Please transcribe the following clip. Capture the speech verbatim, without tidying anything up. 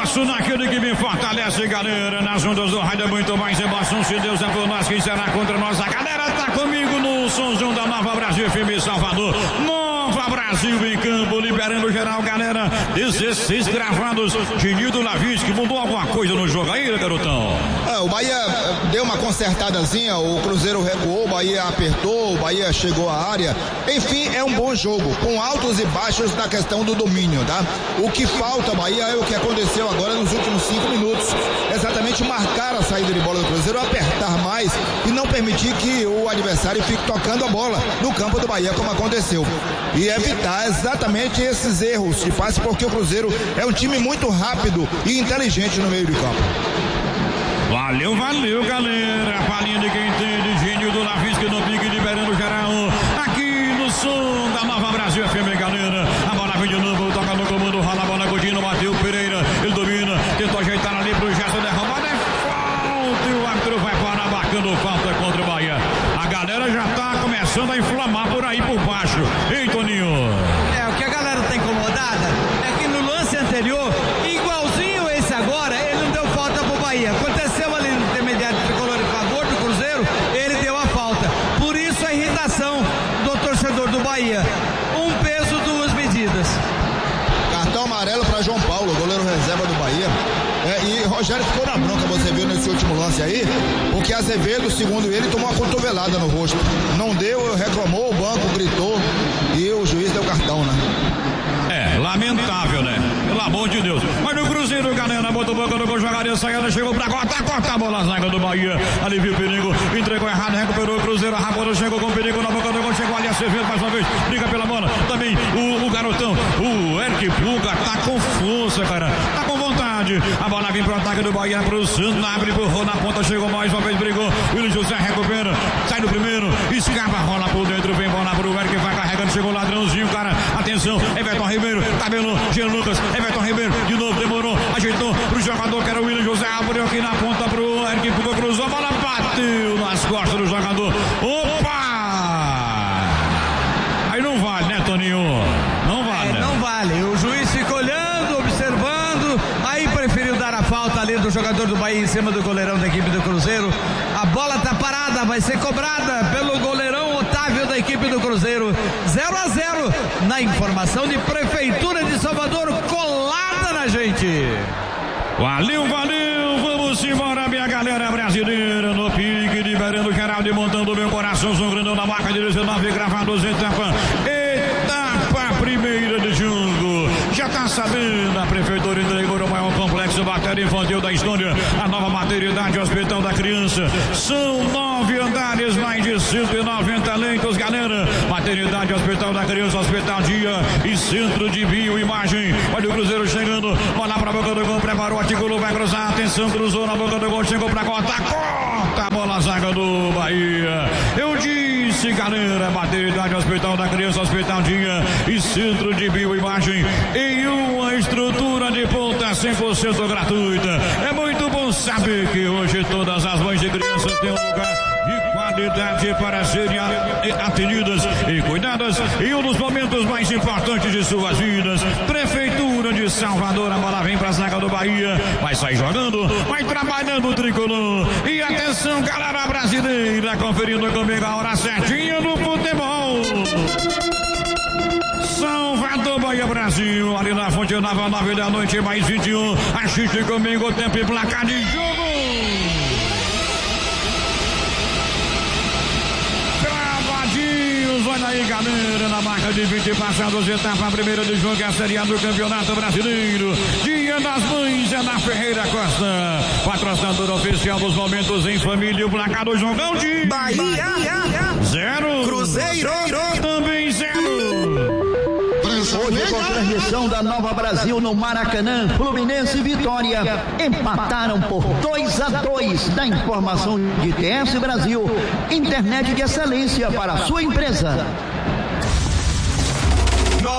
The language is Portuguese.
passo naquele que me fortalece, galera. Nas ondas do rádio é muito mais emoção. Se Deus é por nós, quem será contra nós? A galera tá comigo no somzão da Nova Brasil F M Salvador. Nova Brasil em campo, liberando geral, galera. dezesseis gravados. Genildo Lavis, que mudou alguma coisa no jogo aí, garotão? É, o Bahia deu uma consertadazinha, o Cruzeiro recuou, o Bahia apertou, o Bahia chegou à área. Enfim, é um bom jogo, com altos e baixos na questão do domínio, tá? O que falta, Bahia, é o que aconteceu agora nos últimos cinco minutos. Exatamente marcar a saída de bola do Cruzeiro, apertar mais e não permitir que o adversário fique tocando a bola no campo do Bahia, como aconteceu. E evitar exatamente esses erros de passe, porque o Cruzeiro é um time muito rápido e inteligente no meio de campo. Valeu, valeu, galera. A palhinha de quem entende, Gênio do Lavisca no pique, liberando geral. Aqui no som da Nova Brasil F M, galera. A bola vem de novo, toca no comando, rola a bola, Godinho, bateu Pereira. Ele domina, tentou ajeitar ali pro gesto, derrubada, é falta. E o árbitro vai parar, marcando falta contra o Bahia. A galera já tá começando a inflamar por aí por baixo. Ei, Toninho. É, o que a galera tá incomodada é que no lance anterior, igualzinho esse agora, ele não deu falta pro Bahia. Aconteceu ali no intermediário tricolor em favor do Cruzeiro, ele deu a falta. Por isso a irritação do torcedor do Bahia. Um peso, duas medidas. Cartão amarelo para João Paulo, goleiro reserva do Bahia. É, e Rogério ficou na bronca, você viu nesse último lance aí, porque Azevedo, segundo ele, tomou uma cotovelada no rosto. Não deu, reclamou, o banco gritou e o juiz deu cartão, né? É, lamentável, né? Pelo amor de Deus. Mas no Cruzeiro, galera, botou boca no gol, jogaria, saída, chegou pra cortar, corta a bola, zaga do Bahia. Ali viu o perigo, entregou errado, recuperou o Cruzeiro, a Raposa chegou com perigo na boca do gol, chegou ali a Azevedo mais uma vez, briga pela bola. Também o, o garotão, o Eric Puga, tá com força, cara, tá com vontade. A bola vem pro ataque do Bahia, pro Santos, abre, empurrou na ponta, chegou mais uma vez, brigou. William José recupera, sai do primeiro, escapa, rola por dentro, vem bola pro Eric, vai carregando, chegou o ladrãozinho, cara, atenção, Everton Ribeiro, tabelou, Jean Lucas, Everton Ribeiro, de novo, demorou, ajeitou pro jogador que era o William José, abriu aqui na ponta pro Eric Puga, cruzou, a bola bateu nas costas do jogador. Opa! Aí não vale, né, Toninho? Não vale, é, né? Não vale, o juiz ficou olhando, observando, aí preferiu dar a falta ali do jogador do Bahia em cima do goleirão da equipe do Cruzeiro. A bola tá parada, vai ser cobrada pelo goleirão Otávio da equipe do Cruzeiro. zero a zero na informação de Prefeitura de Salvador, colada na gente. Valeu, valeu, vamos embora, minha galera brasileira, no pique, liberando geral, de montando meu coração, sangrando na marca de dezenove gravados, etapa, etapa primeira de jogo. Já tá sabendo, a Prefeitura entregou o maior complexo bactéria infantil da história, a nova maternidade Hospital da Criança. São nove andares, mais de cento e noventa leitos, galera. Maternidade Hospital da Criança, Hospital Dia e Centro de Bioimagem. Olha o Cruzeiro chegando, bola pra boca do gol, preparou, articulou, vai cruzar, atenção, cruzou na boca do gol, chegou pra cortar, corta a bola, zaga do Bahia. Eu disse, galera, Maternidade Hospital da Criança, Hospital Dia e Centro de Bioimagem em uma estrutura de ponta cem por cento gratuita. É muito bom saber que hoje todas as mães de crianças têm um lugar de qualidade para serem atendidas e cuidadas em um dos momentos mais importantes de suas vidas. Prefeitura de Salvador, a bola vem pra zaga do Bahia, vai sair jogando, vai trabalhando o tricolor. E atenção, galera brasileira, conferindo comigo a hora certinha do futebol. Salvador, Bahia, Brasil, ali na Fonte Nova, nove da noite, mais vinte e um. Assiste comigo o tempo e placar de jogo. Travadinhos, olha aí, galera, na marca de vinte passados, etapa primeira de jogo, é a Série A do Campeonato Brasileiro. Dia das Mães é na Ferreira Costa. Patrocinador oficial dos momentos em família, o placar do jogão de Bahia, zero. Cruzeiro, também zero. Hoje com a transmissão da Nova Brasil no Maracanã, Fluminense e Vitória empataram por dois a dois. Na informação de T S Brasil, internet de excelência para a sua empresa.